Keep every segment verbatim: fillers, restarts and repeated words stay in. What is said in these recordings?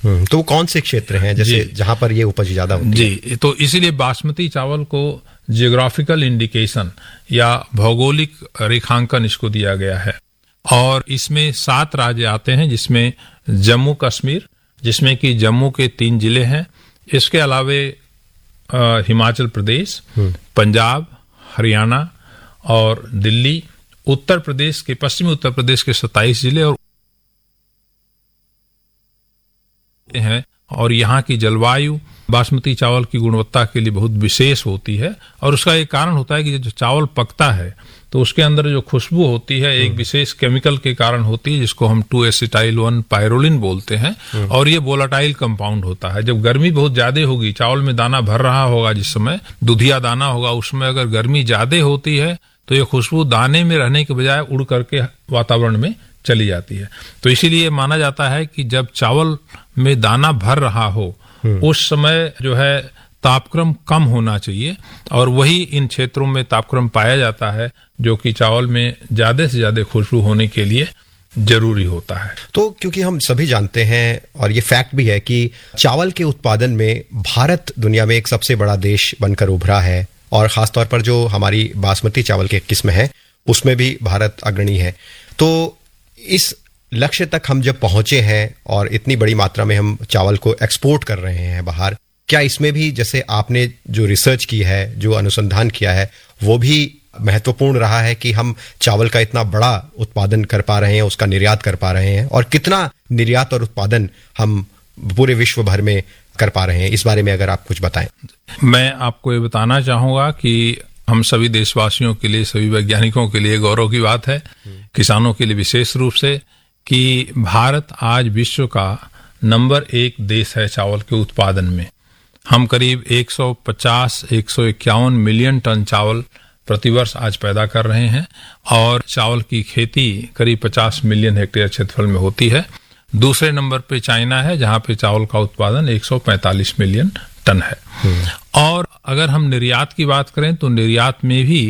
तो वो कौन से क्षेत्र हैं जैसे जहां पर ये उपज ज्यादा होती जी, है? जी, तो इसीलिए बासमती चावल को जियोग्राफिकल इंडिकेशन या भौगोलिक रेखांकन इसको दिया गया है। और इसमें सात राज्य आते हैं, जिसमें जम्मू कश्मीर, जिसमें कि जम्मू के तीन जिले हैं। इसके अलावे हिमाचल प्रदेश, पंजाब, हरियाणा और दिल्ली, उत्तर प्रदेश के पश्चिमी उत्तर प्रदेश के सत्ताईस जिले और हैं। और यहाँ की जलवायु बासमती चावल की गुणवत्ता के लिए बहुत विशेष होती है। और उसका एक कारण होता है कि जो चावल पकता है तो उसके अंदर जो खुशबू होती है एक विशेष केमिकल के कारण होती है, जिसको हम टू एसिटाइल वन पायरोलिन बोलते हैं। और ये वोलाटाइल कंपाउंड होता है। जब गर्मी बहुत ज्यादा होगी, चावल में दाना भर रहा होगा, जिस समय दुधिया दाना होगा, उसमें अगर गर्मी ज्यादा होती है तो ये खुशबू दाने में रहने के बजाय उड़ करके वातावरण में चली जाती है। तो इसीलिए माना जाता है कि जब चावल में दाना भर रहा हो उस समय जो है तापक्रम कम होना चाहिए, और वही इन क्षेत्रों में तापक्रम पाया जाता है जो कि चावल में ज्यादा से ज्यादा खुशबू होने के लिए जरूरी होता है। तो क्योंकि हम सभी जानते हैं और ये फैक्ट भी है कि चावल के उत्पादन में भारत दुनिया में एक सबसे बड़ा देश बनकर उभरा है, और खासतौर पर जो हमारी बासमती चावल के किस्म है उसमें भी भारत अग्रणी है। तो इस लक्ष्य तक हम जब पहुंचे हैं और इतनी बड़ी मात्रा में हम चावल को एक्सपोर्ट कर रहे हैं बाहर, क्या इसमें भी जैसे आपने जो रिसर्च की है, जो अनुसंधान किया है, वो भी महत्वपूर्ण रहा है कि हम चावल का इतना बड़ा उत्पादन कर पा रहे हैं, उसका निर्यात कर पा रहे हैं, और कितना निर्यात और उत्पादन हम पूरे विश्व भर में कर पा रहे हैं? इस बारे में अगर आप कुछ बताएं। मैं आपको ये बताना चाहूंगा कि हम सभी देशवासियों के लिए, सभी वैज्ञानिकों के लिए गौरव की बात है, किसानों के लिए विशेष रूप से, कि भारत आज विश्व का नंबर एक देश है चावल के उत्पादन में। हम करीब एक सौ पचास एक सौ इक्यावन मिलियन टन चावल प्रतिवर्ष आज पैदा कर रहे हैं, और चावल की खेती करीब पचास मिलियन हेक्टेयर क्षेत्रफल में होती है। दूसरे नंबर पे चाइना है, जहां पे चावल का उत्पादन एक सौ पैंतालीस मिलियन टन है। और अगर हम निर्यात की बात करें तो निर्यात में भी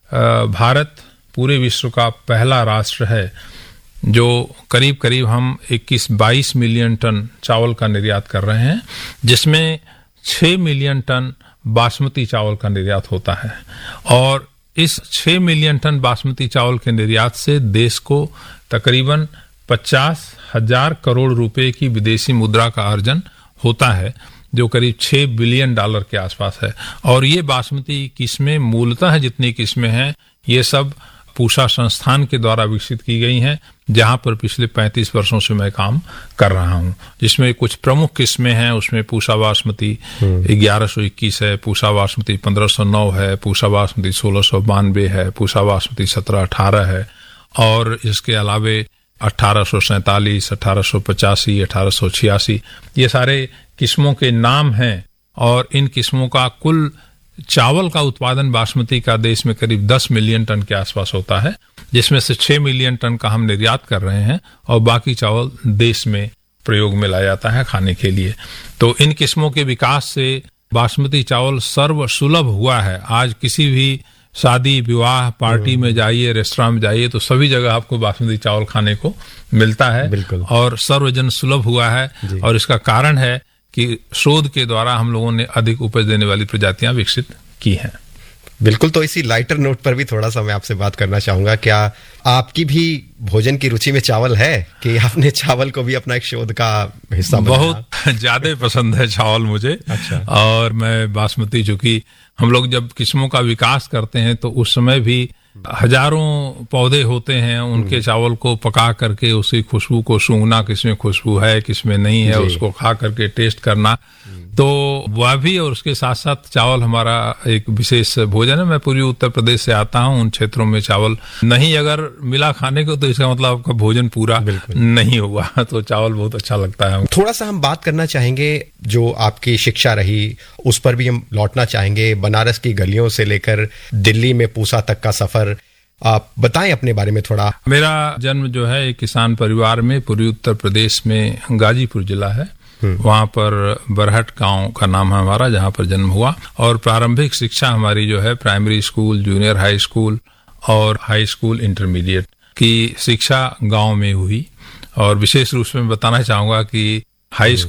भारत पूरे विश्व का पहला राष्ट्र है जो करीब करीब हम इक्कीस बाईस मिलियन टन चावल का निर्यात कर रहे हैं, जिसमें छह मिलियन टन बासमती चावल का निर्यात होता है। और इस छह मिलियन टन बासमती चावल के निर्यात से देश को तकरीबन पचास हजार करोड़ रुपए की विदेशी मुद्रा का अर्जन होता है, जो करीब छह बिलियन डॉलर के आसपास है। और ये बासमती किस्में मूलतः जितनी किस्में हैं ये सब पूसा संस्थान के द्वारा विकसित की गई हैं, जहां पर पिछले पैंतीस वर्षों से मैं काम कर रहा हूं। जिसमें कुछ प्रमुख किस्में हैं, उसमें पूसा बासमती ग्यारह सौ इक्कीस है, पूसा बासमती पंद्रह सौ नौ है, पूसा बासमती सोलह सौ बानवे है, पूसा बासमती सत्रह अठारह है, और इसके अलावे अठारह सौ सैतालीस, अठारह सौ पचासी, अठारह सौ छियासी, ये सारे किस्मों के नाम हैं। और इन किस्मों का कुल चावल का उत्पादन बासमती का देश में करीब दस मिलियन टन के आसपास होता है, जिसमें से छह मिलियन टन का हम निर्यात कर रहे हैं, और बाकी चावल देश में प्रयोग में लाया जाता है खाने के लिए। तो इन किस्मों के विकास से बासमती चावल सर्व सुलभ हुआ है। आज किसी भी शादी विवाह पार्टी में जाइए, रेस्टोरेंट में जाइए, तो सभी जगह आपको बासमती चावल खाने को मिलता है, और सर्वजन सुलभ हुआ है। और इसका कारण है कि शोध के द्वारा हम लोगों ने अधिक उपज देने वाली प्रजातियां विकसित की हैं। बिल्कुल। तो इसी लाइटर नोट पर भी थोड़ा सा मैं आपसे बात करना चाहूंगा, क्या आपकी भी भोजन की रुचि में चावल है कि आपने चावल को भी अपना एक शोध का हिस्सा बनाया? बहुत ज्यादा पसंद है चावल मुझे। अच्छा। और मैं बासमती, चूंकि हम लोग जब किस्मों का विकास करते हैं तो उस समय भी हजारों पौधे होते हैं, उनके चावल को पका करके उसकी खुशबू को सूंघना, किसमें खुशबू है किसमें नहीं है, उसको खा करके टेस्ट करना, तो वह भी। और उसके साथ साथ चावल हमारा एक विशेष भोजन है। मैं पूर्वी उत्तर प्रदेश से आता हूँ, उन क्षेत्रों में चावल नहीं अगर मिला खाने को तो इसका मतलब आपका भोजन पूरा नहीं हुआ। तो चावल बहुत अच्छा लगता है। थोड़ा सा हम बात करना चाहेंगे जो आपकी शिक्षा रही, उस पर भी हम लौटना चाहेंगे। बनारस की गलियों से लेकर दिल्ली में पूसा तक का सफर, आप बताएं अपने बारे में थोड़ा। मेरा जन्म जो है एक किसान परिवार में, पूर्वी उत्तर प्रदेश में गाजीपुर जिला है, वहां पर बरहट गांव का नाम है हमारा, जहां पर जन्म हुआ। और प्रारंभिक शिक्षा हमारी जो है primary school, junior high school और हाई स्कूल इंटरमीडिएट की शिक्षा गांव में हुई। और विशेष रूप से मैं बताना चाहूंगा कि हाई